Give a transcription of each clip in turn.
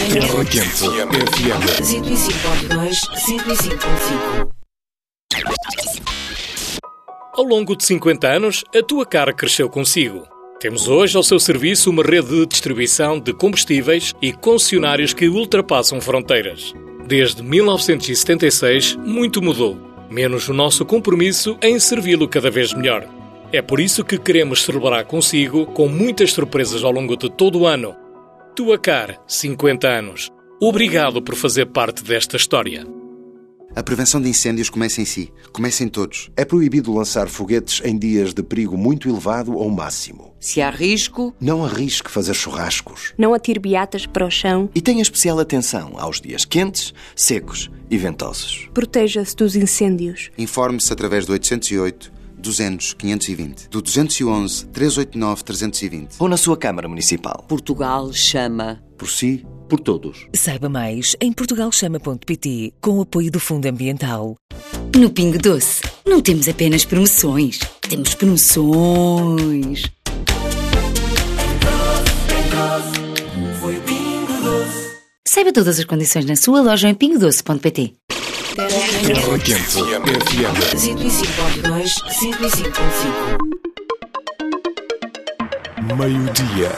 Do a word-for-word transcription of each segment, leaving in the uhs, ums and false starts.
Terra Quente F M. cento e cinco ponto dois, cento e cinco ponto cinco. Ao longo de cinquenta anos, a tua cara cresceu consigo. Temos hoje ao seu serviço uma rede de distribuição de combustíveis e concessionários que ultrapassam fronteiras. Desde mil novecentos e setenta e seis, muito mudou, menos o nosso compromisso em servi-lo cada vez melhor. É por isso que queremos celebrar consigo com muitas surpresas ao longo de todo o ano. Tua Car, cinquenta anos. Obrigado por fazer parte desta história. A prevenção de incêndios começa em si. Começa em todos. É proibido lançar foguetes em dias de perigo muito elevado ou máximo. Se há risco, não arrisque fazer churrascos. Não atire beatas para o chão. E tenha especial atenção aos dias quentes, secos e ventosos. Proteja-se dos incêndios. Informe-se através do oitocentos e oito, duzentos, quinhentos e vinte, do duzentos e onze, trezentos e oitenta e nove, trezentos e vinte. Ou na sua Câmara Municipal. Portugal chama. Por si, por todos. Saiba mais em portugal chama ponto pt, com o apoio do Fundo Ambiental. No Pingo Doce, não temos apenas promoções, temos promoções. Saiba todas as condições na sua loja em pingo doce ponto pt. Terra Quente F M. cento e cinco ponto dois, cento e cinco ponto cinco. Meio-dia.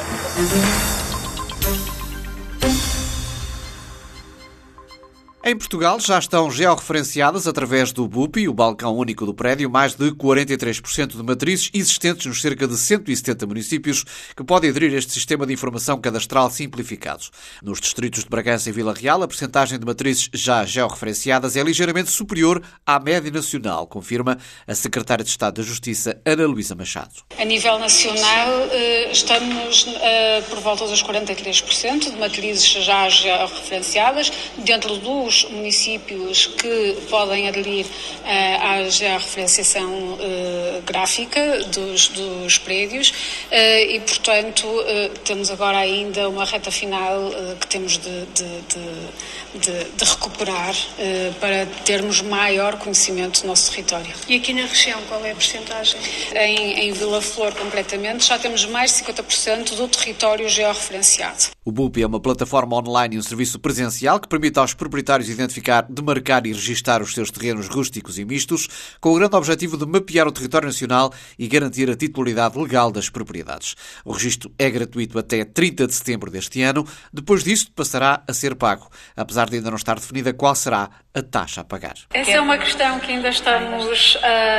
Em Portugal já estão georreferenciadas, através do B U P I, o balcão único do prédio, mais de quarenta e três por cento de matrizes existentes nos cerca de cento e setenta municípios que podem aderir a este sistema de informação cadastral simplificado. Nos distritos de Bragança e Vila Real, a percentagem de matrizes já georreferenciadas é ligeiramente superior à média nacional, confirma a secretária de Estado da Justiça, Ana Luísa Machado. A nível nacional, estamos por volta dos quarenta e três por cento de matrizes já georreferenciadas, dentro dos municípios que podem aderir uh, à georreferenciação uh, gráfica dos, dos prédios uh, e, portanto, uh, temos agora ainda uma reta final uh, que temos de, de, de, de, de recuperar uh, para termos maior conhecimento do nosso território. E aqui na região, qual é a percentagem? Em, em Vila Flor, concretamente, já temos mais de cinquenta por cento do território georreferenciado. O B U P I é uma plataforma online e um serviço presencial que permite aos proprietários identificar, demarcar e registar os seus terrenos rústicos e mistos, com o grande objetivo de mapear o território nacional e garantir a titularidade legal das propriedades. O registro é gratuito até trinta de setembro deste ano. Depois disto, passará a ser pago, apesar de ainda não estar definida qual será a taxa a pagar. Essa é uma questão que ainda estamos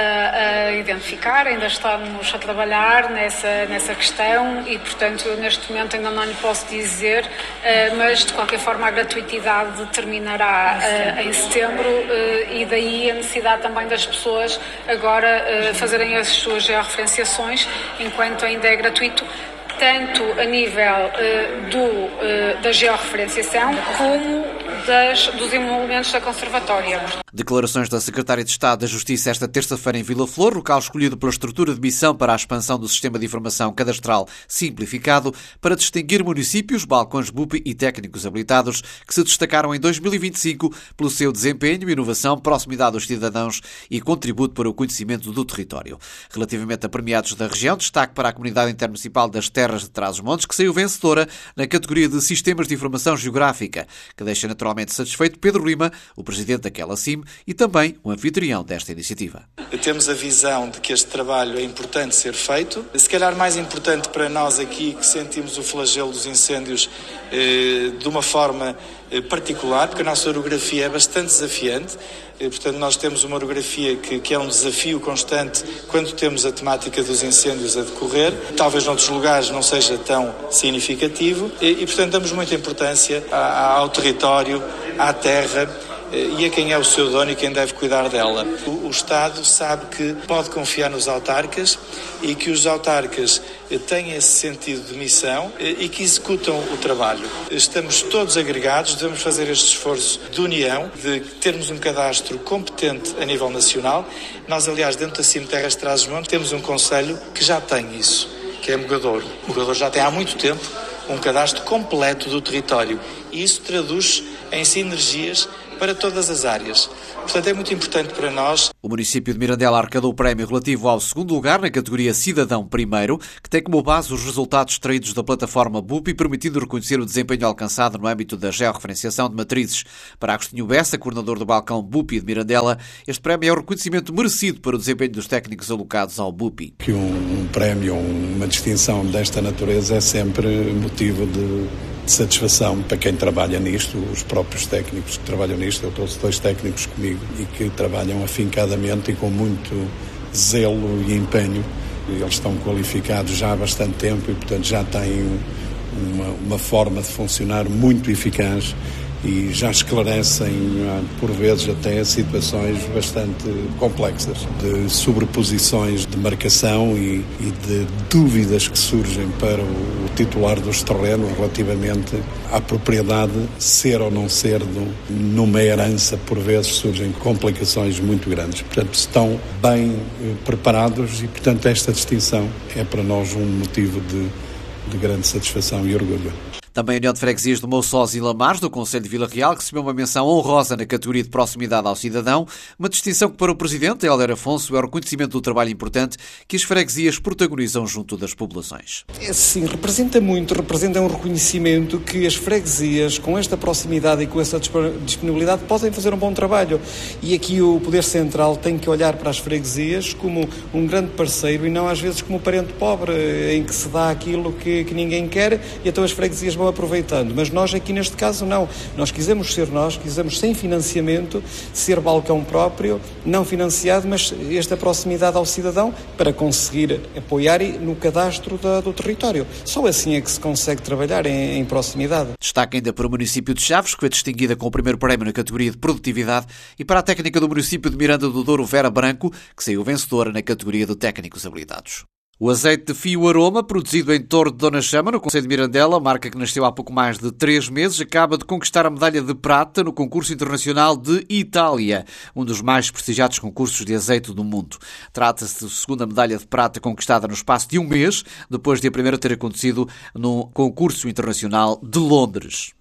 a, a identificar, ainda estamos a trabalhar nessa, nessa questão e, portanto, eu neste momento ainda não lhe posso dizer, mas de qualquer forma a gratuitidade terminará em setembro e daí a necessidade também das pessoas agora fazerem as suas georreferenciações enquanto ainda é gratuito, tanto a nível uh, do, uh, da georreferenciação como das, dos emolumentos da conservatória. Declarações da Secretária de Estado da Justiça esta terça-feira em Vila Flor, local escolhido pela estrutura de missão para a expansão do Sistema de Informação Cadastral Simplificado, para distinguir municípios, balcões B U P I e técnicos habilitados que se destacaram em dois mil e vinte e cinco pelo seu desempenho, inovação, proximidade aos cidadãos e contributo para o conhecimento do território. Relativamente a premiados da região, destaque para a Comunidade Intermunicipal das Terras de Trás-os-Montes, que saiu vencedora na categoria de Sistemas de Informação Geográfica, que deixa naturalmente satisfeito Pedro Lima, o presidente daquela C I M e também o anfitrião desta iniciativa. Temos a visão de que este trabalho é importante ser feito. Se calhar mais importante para nós aqui, que sentimos o flagelo dos incêndios eh, de uma forma eh, particular, porque a nossa orografia é bastante desafiante. Portanto, nós temos uma orografia que, que é um desafio constante quando temos a temática dos incêndios a decorrer. Talvez noutros lugares não seja tão significativo e, e portanto, damos muita importância ao território, à terra e a quem é o seu dono e quem deve cuidar dela. O, o Estado sabe que pode confiar nos autarcas e que os autarcas têm esse sentido de missão e que executam o trabalho. Estamos todos agregados, devemos fazer este esforço de união, de termos um cadastro competente a nível nacional. Nós, aliás, dentro da C I M Terras de Trás-os-Montes, temos um concelho que já tem isso, que é Mogadouro. Mogadouro já tem há muito tempo um cadastro completo do território e isso traduz em sinergias para todas as áreas. Portanto, é muito importante para nós. O município de Mirandela arrecadou o prémio relativo ao segundo lugar na categoria Cidadão Primeiro, que tem como base os resultados extraídos da plataforma B U P I, permitindo reconhecer o desempenho alcançado no âmbito da georreferenciação de matrizes. Para Agostinho Bessa, coordenador do balcão B U P I de Mirandela, este prémio é o reconhecimento merecido para o desempenho dos técnicos alocados ao B U P I. Que um, um prémio, uma distinção desta natureza é sempre motivo de, de satisfação para quem trabalha nisto, os próprios técnicos que trabalham nisto. Eu trouxe dois técnicos comigo e que trabalham afincadamente e com muito zelo e empenho. Eles estão qualificados já há bastante tempo e, portanto, já têm uma, uma forma de funcionar muito eficaz e já esclarecem, por vezes, até situações bastante complexas, de sobreposições de marcação e, e de dúvidas que surgem para o, o titular dos terrenos relativamente à propriedade ser ou não ser do, numa herança. Por vezes surgem complicações muito grandes. Portanto, estão bem eh, preparados e, portanto, esta distinção é para nós um motivo de, de grande satisfação e orgulho. Também a União de Freguesias de Mouçós e Lamares, do Conselho de Vila Real, recebeu uma menção honrosa na categoria de proximidade ao cidadão, uma distinção que para o Presidente, Hélder Afonso, é o reconhecimento do trabalho importante que as freguesias protagonizam junto das populações. É, sim, representa muito, representa um reconhecimento que as freguesias, com esta proximidade e com essa disponibilidade, podem fazer um bom trabalho. E aqui o Poder Central tem que olhar para as freguesias como um grande parceiro e não às vezes como um parente pobre, em que se dá aquilo que, que ninguém quer e então as freguesias vão aproveitando, mas nós aqui neste caso não. Nós quisemos ser nós, quisemos sem financiamento, ser balcão próprio, não financiado, mas esta proximidade ao cidadão para conseguir apoiar no cadastro da, do território. Só assim é que se consegue trabalhar em, em proximidade. Destaque ainda para o município de Chaves, que foi distinguida com o primeiro prémio na categoria de produtividade, e para a técnica do município de Miranda do Douro, Vera Branco, que saiu vencedora na categoria de técnicos habilitados. O azeite de Fio Aroma, produzido em Torre de Dona Chama, no Concelho de Mirandela, marca que nasceu há pouco mais de três meses, acaba de conquistar a medalha de prata no concurso internacional de Itália, um dos mais prestigiados concursos de azeite do mundo. Trata-se da segunda medalha de prata conquistada no espaço de um mês, depois de a primeira ter acontecido no concurso internacional de Londres.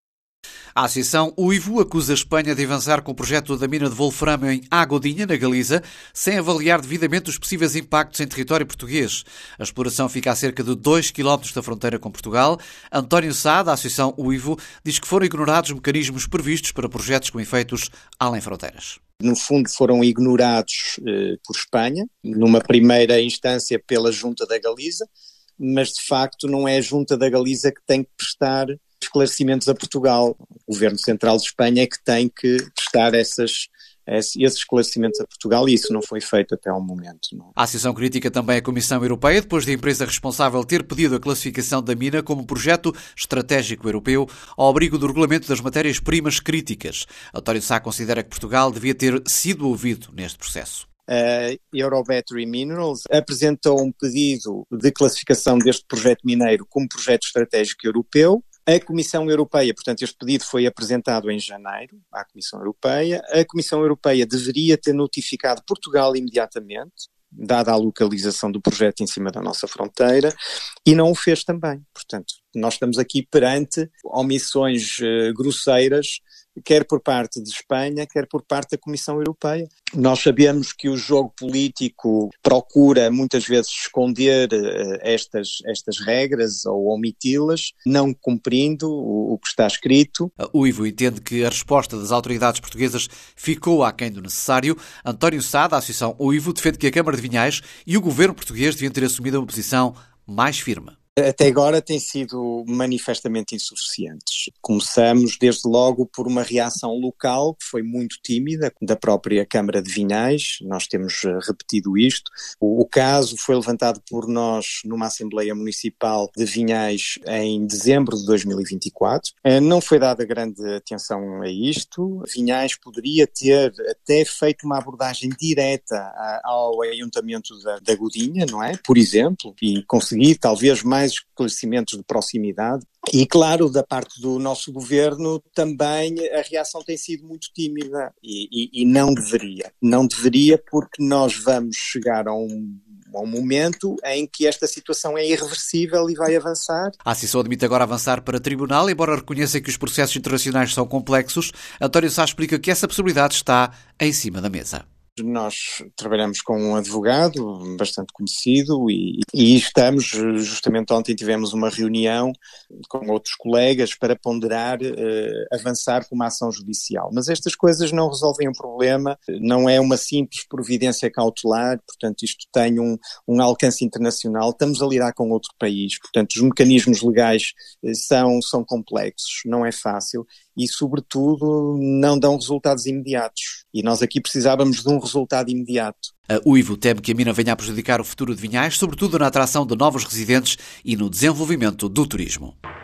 A Associação Uivo acusa a Espanha de avançar com o projeto da mina de wolframio em Agodinha, na Galiza, sem avaliar devidamente os possíveis impactos em território português. A exploração fica a cerca de dois quilómetros da fronteira com Portugal. António Sá, da Associação Uivo, diz que foram ignorados mecanismos previstos para projetos com efeitos além fronteiras. No fundo foram ignorados eh, por Espanha, numa primeira instância pela Junta da Galiza, mas de facto não é a Junta da Galiza que tem que prestar esclarecimentos a Portugal. O Governo Central de Espanha é que tem que prestar essas, esses esclarecimentos a Portugal e isso não foi feito até ao momento. Não. A Associação critica também a Comissão Europeia, depois da empresa responsável ter pedido a classificação da mina como projeto estratégico europeu ao abrigo do regulamento das matérias-primas críticas. António Sá considera que Portugal devia ter sido ouvido neste processo. A Eurobattery Minerals apresentou um pedido de classificação deste projeto mineiro como projeto estratégico europeu. A Comissão Europeia, portanto, este pedido foi apresentado em janeiro à Comissão Europeia. A Comissão Europeia deveria ter notificado Portugal imediatamente, dada a localização do projeto em cima da nossa fronteira, e não o fez também. Portanto, nós estamos aqui perante omissões uh, grosseiras, quer por parte de Espanha, quer por parte da Comissão Europeia. Nós sabemos que o jogo político procura muitas vezes esconder uh, estas, estas regras ou omiti-las, não cumprindo o, o que está escrito. O Ivo entende que a resposta das autoridades portuguesas ficou aquém do necessário. António Sá, da Associação Uivo, defende que a Câmara de Vinhais e o governo português deviam ter assumido uma posição mais firme. Até agora têm sido manifestamente insuficientes. Começamos, desde logo, por uma reação local que foi muito tímida, da própria Câmara de Vinhais. Nós temos repetido isto. O, o caso foi levantado por nós numa Assembleia Municipal de Vinhais em dezembro de dois mil e vinte e quatro. Não foi dada grande atenção a isto. Vinhais poderia ter até feito uma abordagem direta ao Ayuntamento da, da Godinha, não é? Por exemplo, e conseguir talvez mais esclarecimentos de proximidade. E, claro, da parte do nosso governo também a reação tem sido muito tímida e, e, e não deveria. Não deveria porque nós vamos chegar a um, a um momento em que esta situação é irreversível e vai avançar. A Associação admite agora avançar para tribunal, embora reconheça que os processos internacionais são complexos. António Sá explica que essa possibilidade está em cima da mesa. Nós trabalhamos com um advogado bastante conhecido e, e estamos, justamente ontem tivemos uma reunião com outros colegas para ponderar uh, avançar com uma ação judicial. Mas estas coisas não resolvem o problema, não é uma simples providência cautelar, portanto isto tem um, um alcance internacional, estamos a lidar com outro país, portanto os mecanismos legais uh, são, são complexos, não é fácil e sobretudo não dão resultados imediatos. E nós aqui precisávamos de um resultado imediato. A Uivo teme que a mina venha a prejudicar o futuro de Vinhais, sobretudo na atração de novos residentes e no desenvolvimento do turismo.